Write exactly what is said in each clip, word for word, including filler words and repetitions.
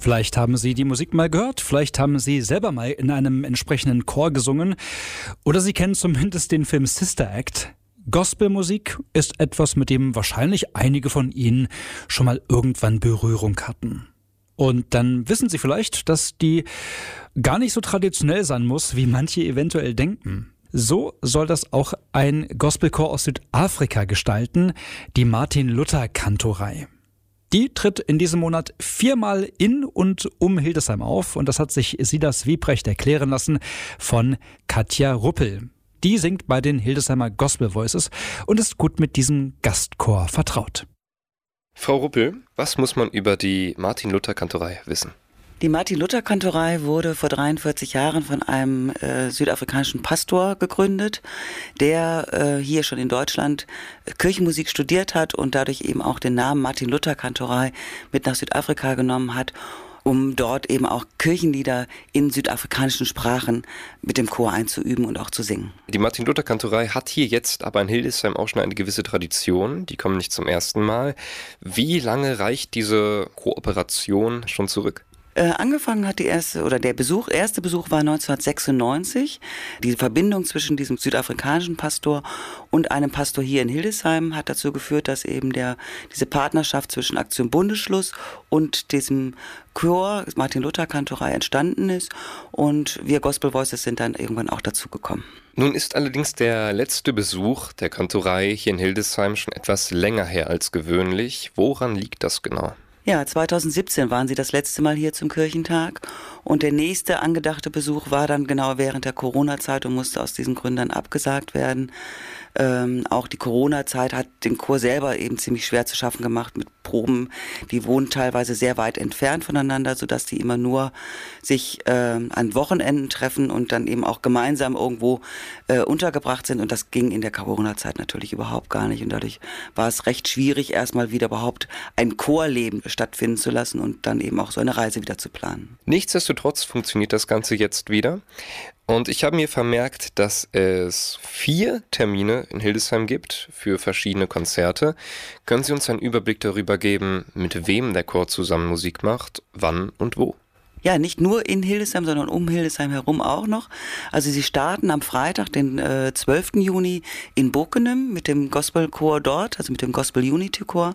Vielleicht haben Sie die Musik mal gehört, vielleicht haben Sie selber mal in einem entsprechenden Chor gesungen oder Sie kennen zumindest den Film Sister Act. Gospelmusik ist etwas, mit dem wahrscheinlich einige von Ihnen schon mal irgendwann Berührung hatten. Und dann wissen Sie vielleicht, dass die gar nicht so traditionell sein muss, wie manche eventuell denken. So soll das auch ein Gospelchor aus Südafrika gestalten, die Martin-Luther-Kantorei. Die tritt in diesem Monat viermal in und um Hildesheim auf und das hat sich Silas Wiebrecht erklären lassen von Katja Ruppel. Die singt bei den Hildesheimer Gospel Voices und ist gut mit diesem Gastchor vertraut. Frau Ruppel, was muss man über die Martin-Luther-Kantorei wissen? Die Martin-Luther-Kantorei wurde vor dreiundvierzig Jahren von einem äh, südafrikanischen Pastor gegründet, der äh, hier schon in Deutschland Kirchenmusik studiert hat und dadurch eben auch den Namen Martin-Luther-Kantorei mit nach Südafrika genommen hat, um dort eben auch Kirchenlieder in südafrikanischen Sprachen mit dem Chor einzuüben und auch zu singen. Die Martin-Luther-Kantorei hat hier jetzt aber in Hildesheim auch schon eine gewisse Tradition. Die kommen nicht zum ersten Mal. Wie lange reicht diese Kooperation schon zurück? Äh, angefangen hat die erste oder der Besuch, erste Besuch war neunzehnhundertsechsundneunzig. Die Verbindung zwischen diesem südafrikanischen Pastor und einem Pastor hier in Hildesheim hat dazu geführt, dass eben der diese Partnerschaft zwischen Aktion Bundesschluss und diesem Chor Martin-Luther-Kantorei entstanden ist und wir Gospel Voices sind dann irgendwann auch dazu gekommen. Nun ist allerdings der letzte Besuch der Kantorei hier in Hildesheim schon etwas länger her als gewöhnlich. Woran liegt das genau? Ja, zweitausendsiebzehn waren sie das letzte Mal hier zum Kirchentag und der nächste angedachte Besuch war dann genau während der Corona-Zeit und musste aus diesen Gründen abgesagt werden. Ähm, auch die Corona-Zeit hat den Chor selber eben ziemlich schwer zu schaffen gemacht mit Proben. Die wohnen teilweise sehr weit entfernt voneinander, sodass die immer nur sich äh, an Wochenenden treffen und dann eben auch gemeinsam irgendwo äh, untergebracht sind. Und das ging in der Corona-Zeit natürlich überhaupt gar nicht. Und dadurch war es recht schwierig, erstmal wieder überhaupt ein Chorleben stattfinden zu lassen und dann eben auch so eine Reise wieder zu planen. Nichtsdestotrotz funktioniert das Ganze jetzt wieder. Und ich habe mir vermerkt, dass es vier Termine in Hildesheim gibt für verschiedene Konzerte. Können Sie uns einen Überblick darüber geben, mit wem der Chor zusammen Musik macht, wann und wo? Ja, nicht nur in Hildesheim, sondern um Hildesheim herum auch noch. Also sie starten am Freitag, den äh, zwölften Juni in Bockenem mit dem Gospelchor dort, also mit dem Gospel Unity Chor.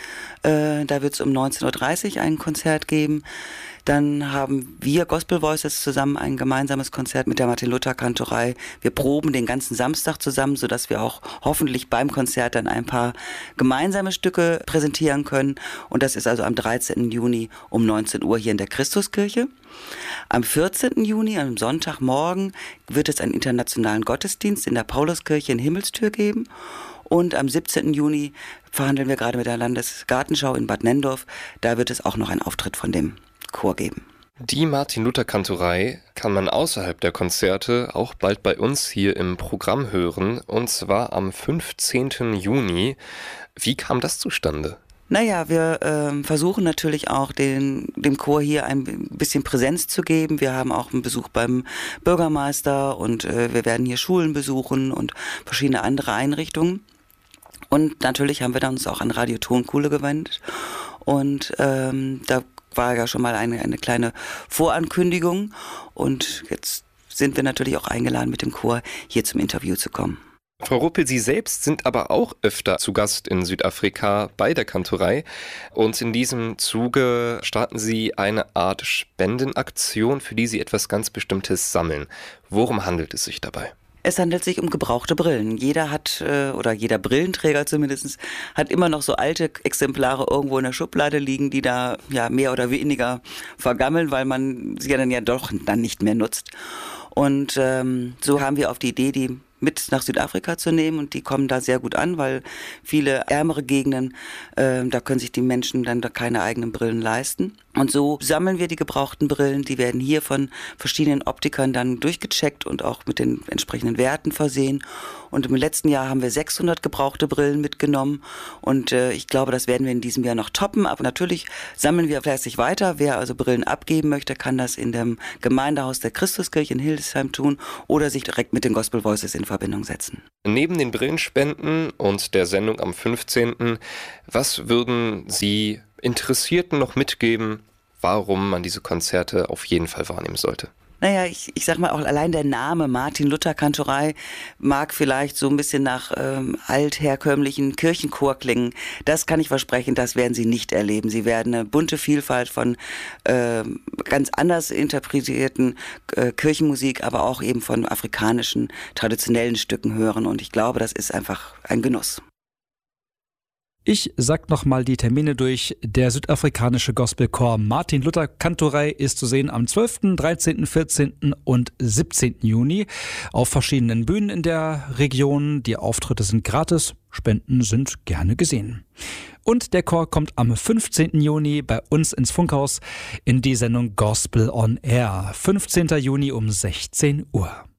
Äh, da wird es um neunzehn Uhr dreißig ein Konzert geben. Dann haben wir Gospel Voices zusammen ein gemeinsames Konzert mit der Martin-Luther-Kantorei. Wir proben den ganzen Samstag zusammen, sodass wir auch hoffentlich beim Konzert dann ein paar gemeinsame Stücke präsentieren können. Und das ist also am dreizehnten Juni um neunzehn Uhr hier in der Christuskirche. Am vierzehnten Juni, am Sonntagmorgen, wird es einen internationalen Gottesdienst in der Pauluskirche in Himmelstür geben. Und am siebzehnten Juni verhandeln wir gerade mit der Landesgartenschau in Bad Nenndorf. Da wird es auch noch einen Auftritt von dem Chor geben. Die Martin-Luther-Kantorei kann man außerhalb der Konzerte auch bald bei uns hier im Programm hören, und zwar am fünfzehnten Juni. Wie kam das zustande? Naja, wir äh, versuchen natürlich auch den, dem Chor hier ein bisschen Präsenz zu geben. Wir haben auch einen Besuch beim Bürgermeister und äh, wir werden hier Schulen besuchen und verschiedene andere Einrichtungen. Und natürlich haben wir dann uns auch an Radio Tonkuhle gewendet und ähm, da war ja schon mal eine, eine kleine Vorankündigung und jetzt sind wir natürlich auch eingeladen, mit dem Chor hier zum Interview zu kommen. Frau Ruppel, Sie selbst sind aber auch öfter zu Gast in Südafrika bei der Kantorei und in diesem Zuge starten Sie eine Art Spendenaktion, für die Sie etwas ganz Bestimmtes sammeln. Worum handelt es sich dabei? Es handelt sich um gebrauchte Brillen. Jeder hat, oder jeder Brillenträger zumindest, hat immer noch so alte Exemplare irgendwo in der Schublade liegen, die da ja mehr oder weniger vergammeln, weil man sie ja dann ja doch dann nicht mehr nutzt. Und ähm, so haben wir auf die Idee, die mit nach Südafrika zu nehmen und die kommen da sehr gut an, weil viele ärmere Gegenden, äh, da können sich die Menschen dann da keine eigenen Brillen leisten. Und so sammeln wir die gebrauchten Brillen, die werden hier von verschiedenen Optikern dann durchgecheckt und auch mit den entsprechenden Werten versehen. Und im letzten Jahr haben wir sechshundert gebrauchte Brillen mitgenommen und äh, ich glaube, das werden wir in diesem Jahr noch toppen. Aber natürlich sammeln wir fleißig weiter. Wer also Brillen abgeben möchte, kann das in dem Gemeindehaus der Christuskirche in Hildesheim tun oder sich direkt mit den Gospel Voices in Verbindung setzen. Neben den Brillenspenden und der Sendung am fünfzehnten, was würden Sie Interessierten noch mitgeben, warum man diese Konzerte auf jeden Fall wahrnehmen sollte. Naja, ich, ich sag mal auch allein der Name Martin-Luther-Kantorei mag vielleicht so ein bisschen nach ähm, altherkömmlichen Kirchenchor klingen. Das kann ich versprechen, das werden Sie nicht erleben. Sie werden eine bunte Vielfalt von äh, ganz anders interpretierten äh, Kirchenmusik, aber auch eben von afrikanischen traditionellen Stücken hören. Und ich glaube, das ist einfach ein Genuss. Ich sag nochmal die Termine durch. Der südafrikanische Gospelchor Martin-Luther-Kantorei ist zu sehen am zwölften, dreizehnten, vierzehnten und siebzehnten Juni auf verschiedenen Bühnen in der Region. Die Auftritte sind gratis, Spenden sind gerne gesehen. Und der Chor kommt am fünfzehnten Juni bei uns ins Funkhaus in die Sendung Gospel on Air. fünfzehnten Juni um sechzehn Uhr.